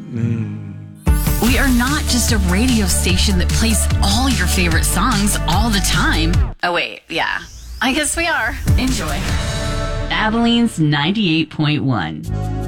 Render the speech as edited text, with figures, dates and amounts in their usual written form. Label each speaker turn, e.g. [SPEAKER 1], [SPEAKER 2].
[SPEAKER 1] We are not just a radio station that plays all your favorite songs all the time. Oh, wait, yeah. I guess we are. Enjoy. Abilene's 98.1.